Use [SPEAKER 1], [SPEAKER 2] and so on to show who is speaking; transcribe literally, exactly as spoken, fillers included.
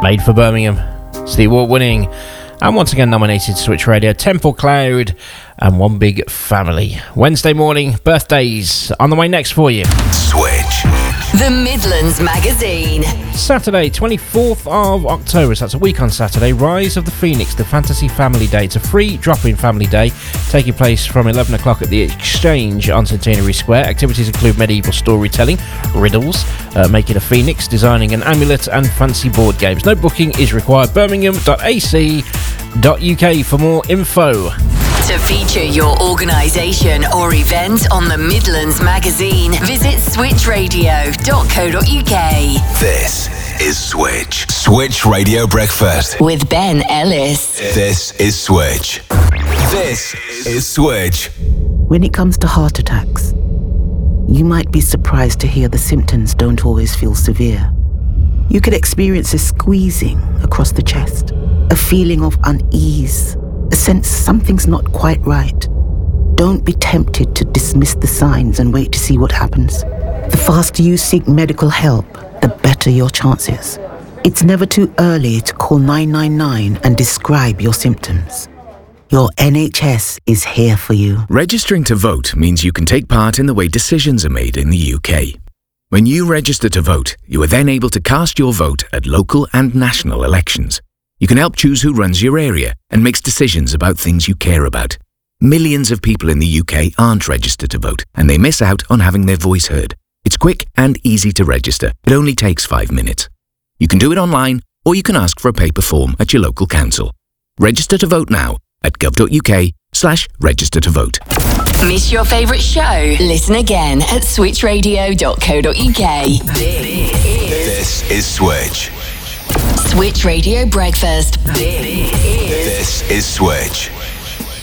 [SPEAKER 1] Made for Birmingham. It's the award-winning and once again nominated Switch Radio, Temple Cloud and One Big Family. Wednesday morning, birthdays on the way next for you.
[SPEAKER 2] Switch. The Midlands Magazine.
[SPEAKER 1] Saturday, twenty-fourth of October, so that's a week on Saturday, Rise of the Phoenix, the Fantasy Family Day. It's a free drop-in family day taking place from eleven o'clock at the Exchange on Centenary Square. Activities include medieval storytelling, riddles, uh, making a phoenix, designing an amulet and fancy board games. No booking is required. birmingham dot a c dot u k for more info.
[SPEAKER 2] To feature your organisation or event on the Midlands Magazine, visit switch radio dot co dot u k.
[SPEAKER 3] This is Switch. Switch Radio Breakfast.
[SPEAKER 2] With Ben Ellis.
[SPEAKER 3] This is Switch. This is Switch.
[SPEAKER 4] When it comes to heart attacks, you might be surprised to hear the symptoms don't always feel severe. You could experience a squeezing across the chest, a feeling of unease, a sense something's not quite right. Don't be tempted to dismiss the signs and wait to see what happens. The faster you seek medical help, the better your chances. It's never too early to call nine nine nine and describe your symptoms. Your N H S is here for you.
[SPEAKER 5] Registering to vote means you can take part in the way decisions are made in the U K. When you register to vote, you are then able to cast your vote at local and national elections. You can help choose who runs your area and makes decisions about things you care about. Millions of people in the U K aren't registered to vote, and they miss out on having their voice heard. It's quick and easy to register. It only takes five minutes. You can do it online, or you can ask for a paper form at your local council. Register to vote now at gov.uk slash register to vote.
[SPEAKER 2] Miss your favourite show? Listen again at switch radio dot co dot u k.
[SPEAKER 3] This is Switch.
[SPEAKER 2] Switch Radio Breakfast.
[SPEAKER 3] This is Switch.